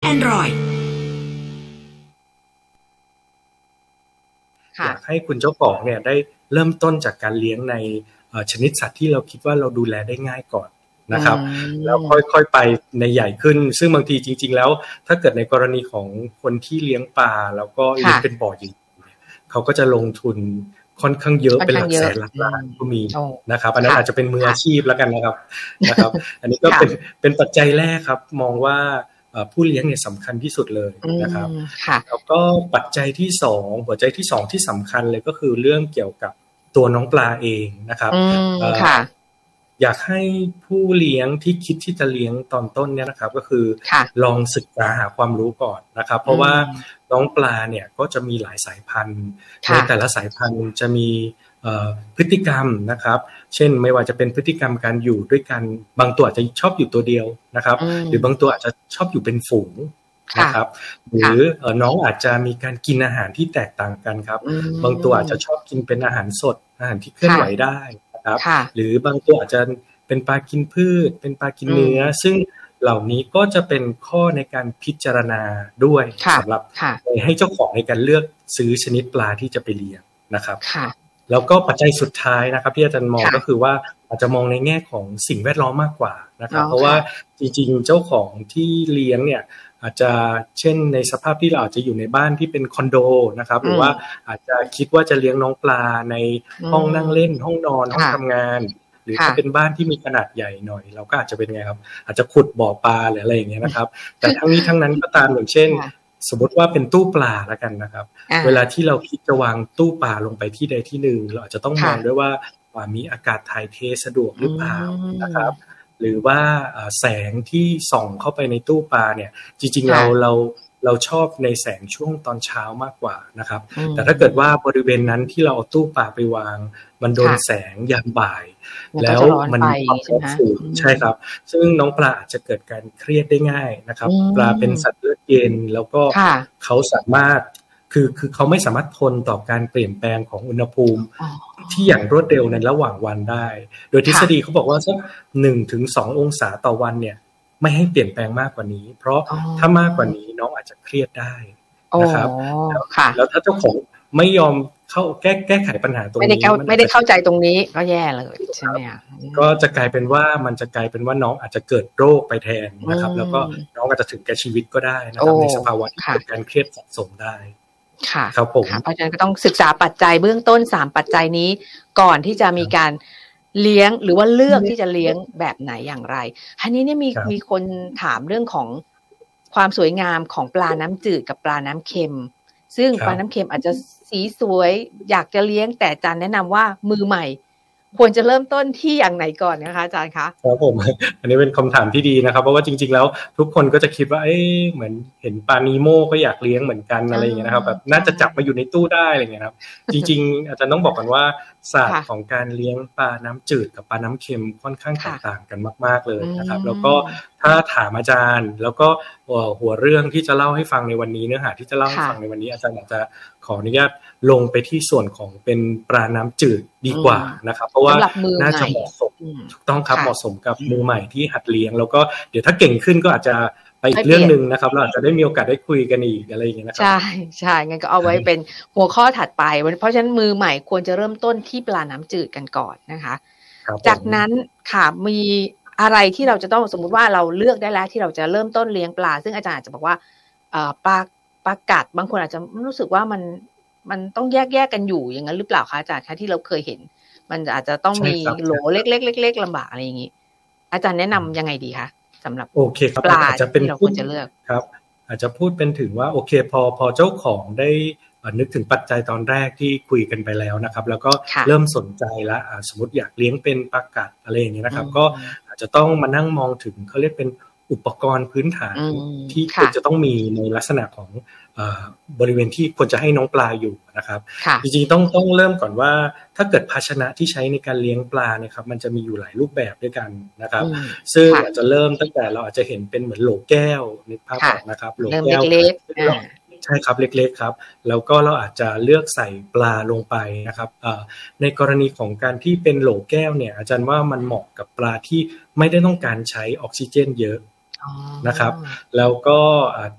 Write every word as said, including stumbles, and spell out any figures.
Android อยากให้คุณเจ้าของเนี่ยได้เริ่มต้นจากการเลี้ยงในชนิดสัตว์ที่เราคิดว่าเราดูแลได้ง่ายก่อนนะครับแล้วค่อยๆไปในใหญ่ขึ้นซึ่งบางทีจริงๆแล้วถ้าเกิดในกรณีของคนที่เลี้ยงปลาแล้วก็เลี้ยงเป็นบ่อใหญ่เขาก็จะลงทุนค่อนข้างเยอะเป็นหลักแสนหลักล้านก็มีนะครับอันนั้นอาจจะเป็นมืออาชีพแล้วกันนะครับนะครับอันนี้ก็เป็นเป็นปัจจัยแรกครับมองว่าผู้เลี้ยงเนี่ยสำคัญที่สุดเลยนะครับแล้วก็ปัจจัยที่สองหัวใจที่สองที่สำคัญเลยก็คือเรื่องเกี่ยวกับตัวน้องปลาเองนะครับอยากให้ผู้เลี้ยงที่คิดที่จะเลี้ยงตอนต้นเนี่ยนะครับก็คือลองศึกษาหาความรู้ก่อนนะครับเพราะว่าน้องปลาเนี่ยก็จะมีหลายสายพันธุ์ในแต่ละสายพันธุ์จะมีพฤติกรรมนะครับเช่นไม่ว่าจะเป็นพฤติกรรมการอยู่ด้วยกันบางตัวอาจจะชอบอยู่ตัวเดียวนะครับหรือบางตัวอาจจะชอบอยู่เป็นฝูงนะครับหรือน้องอาจจะมีการกินอาหารที่แตกต่างกันครับบางตัวอาจจะชอบกินเป็นอาหารสดอาหารที่เคลื่อนไหวได้นะครับหรือบางตัวอาจจะเป็นปลากินพืชเป็นปลากินเนื้อซึ่งเหล่านี้ก็จะเป็นข้อในการพิจารณาด้วยสำหรับให้เจ้าของในการเลือกซื้อชนิดปลาที่จะไปเลี้ยงนะครับแล้วก็ปัจจัยสุดท้ายนะครับที่อาจารย์มองก็คือว่าอาจจะมองในแง่ของสิ่งแวดล้อมมากกว่านะครับเพราะว่าจริงๆเจ้าของที่เลี้ยงเนี่ยอาจจะเช่นในสภาพที่เราอาจจะอยู่ในบ้านที่เป็นคอนโดนะครับหรือว่าอาจจะคิดว่าจะเลี้ยงน้องปลาในห้องนั่งเล่นห้องนอนห้องทำงานหรือถ้าเป็นบ้านที่มีขนาดใหญ่หน่อยเราก็อาจจะเป็นไงครับอาจจะขุดบ่อปลาหรืออะไรอย่างเงี้ยนะครับแต่ทั้งนี้ทั้งนั้นก็ตามอย่างเช่นสมมติว่าเป็นตู้ปลาแล้วกันนะครับเวลาที่เราคิดจะวางตู้ปลาลงไปที่ใดที่หนึ่งเราอาจจะต้องมองด้วยว่ามีอากาศถ่ายเทสะดวกหรือเปล่านะครับหรือว่าแสงที่ส่องเข้าไปในตู้ปลาเนี่ยจริงๆเราเราเราชอบในแสงช่วงตอนเช้ามากกว่านะครับแต่ถ้าเกิดว่าบริเวณนั้นที่เราเอาตู้ปลาไปวางมันโดนแสงยามบ่ายแล้วมันความร้อนสูงใช่ครับซึ่งน้องปลาอาจจะเกิดการเครียดได้ง่ายนะครับปลาเป็นสัตว์เลือดเย็นแล้วก็เขาสามารถคือคือเขาไม่สามารถทนต่อการเปลี่ยนแปลงของอุณหภูมิที่อย่างรวดเร็วในระหว่างวันได้โดยทฤษฎีเขาบอกว่าสัก หนึ่งถึงสอง องศาต่อวันเนี่ยไม่ให้เปลี่ยนแปลงมากกว่านี้เพราะถ้ามากกว่านี้น้องอาจจะเครียดได้นะครับแล้วแล้วถ้าเจ้าของไม่ยอมเข้าแก้แก้ไขปัญหาตรงนี้ไม่ได้ไม่ได้เข้าใจตรงนี้ก็แย่เลยใช่ไหมอ่ะก็จะกลายเป็นว่ามันจะกลายเป็นว่าน้องอาจจะเกิดโรคไปแทนนะครับแล้วก็น้องอาจจะถึงแก่ชีวิตก็ได้นะครับในสภาวะที่เกิดการเครียดสะสมได้ค่ะครับผมเพราะฉะนั้นก็ต้องศึกษาปัจจัยเบื้องต้นสามปัจจัยนี้ก่อนที่จะมีการเลี้ยงหรือว่าเลือกที่จะเลี้ยงแบบไหนอย่างไรอันนี้เนี่ยมีมีคนถามเรื่องของความสวยงามของปลาน้ำจืดกับปลาน้ำเค็มซึ่งปลาน้ำเค็มอาจจะสีสวยอยากจะเลี้ยงแต่อาจารย์แนะนำว่ามือใหม่ควรจะเริ่มต้นที่อย่างไหนก่อนนะคะอาจารย์คะครับผมอันนี้เป็นคำถามที่ดีนะครับเพราะว่าจริงๆแล้วทุกคนก็จะคิดว่าเอ๊ะเหมือนเห็นปลานีโม่ก็อยากเลี้ยงเหมือนกันอะไรอย่างเงี้ยนะครับแบบน่าจะจับมาอยู่ในตู้ได้อะไรอย่างเงี้ยครับจริงๆอาจารย์ต้องบอกกันว่าศาสตร์ของการเลี้ยงปลาน้ำจืดกับปลาน้ำเค็มค่อนข้างแตกต่างกันมากๆเลยนะครับแล้วก็ถ้าถามอาจารย์แล้วก็หัวเรื่องที่จะเล่าให้ฟังในวันนี้เนื้อหาที่จะเล่าให้ฟังในวันนี้อาจารย์อยากจะขออนุญาตลงไปที่ส่วนของเป็นปลาน้ำจืดดีกว่านะครับเพราะว่าน่าจะเหมาะสมถูกต้องครับเหมาะสมกับมือใหม่ที่หัดเลี้ยงแล้วก็เดี๋ยวถ้าเก่งขึ้นก็อาจจะไปอีกเรื่องนึงนะครับเราอาจจะได้มีโอกาสได้คุยกันอีกอะไรอย่างเงี้ยนะครับใช่ใช่งั้นก็เอาไว้เป็นหัวข้อถัดไปเพราะฉะนั้นมือใหม่ควรจะเริ่มต้นที่ปลาน้ำจืดกันก่อนนะคะจากนั้นค่ะมีอะไรที่เราจะต้องสมมุติว่าเราเลือกได้แล้วที่เราจะเริ่มต้นเลี้ยงปลาซึ่งอาจารย์อาจจะบอกว่าปลาปลากัดบางคนอาจจะรู้สึกว่ามันมันต้องแยกแยกกันอยู่อย่างนั้นหรือเปล่าคะอาจารย์คะที่เราเคยเห็นมันอาจจะต้องมีโหลเล็กๆเล็กๆลำบากอะไรอย่างนี้อาจารย์แนะนำยังไงดีคะสำหรับโอเคครับปลาที่เราควรจะเลือกครับอาจจะพูดเป็นถึงว่าโอเคพอพอเจ้าของได้นึกถึงปัจจัยตอนแรกที่คุยกันไปแล้วนะครับแล้วก็เริ่มสนใจแล้วสมมติอยากเลี้ยงเป็นปลากัดอะไรอย่างนี้นะครับก็อาจจะต้องมานั่งมองถึงเขาเรียกเป็นอุปกรณ์พื้นฐานที่ควรจะต้องมีในลักษณะของบริเวณที่ควรจะให้น้องปลาอยู่นะครับจริงๆต้องต้องเริ่มก่อนว่าถ้าเกิดภาชนะที่ใช้ในการเลี้ยงปลาเนี่ยครับมันจะมีอยู่หลายรูปแบบด้วยกันนะครับซึ่งอาจจะเริ่มตั้งแต่เราอาจจะเห็นเป็นเหมือนโหลแก้วนึกภาพออกนะครับโหลแก้วใช่ครับเล็กๆครับแล้วก็เราอาจจะเลือกใส่ปลาลงไปนะครับในกรณีของการที่เป็นโหลแก้วเนี่ยอาจารย์ว่ามันเหมาะกับปลาที่ไม่ได้ต้องการใช้ออกซิเจนเยอะนะครับแล้วก็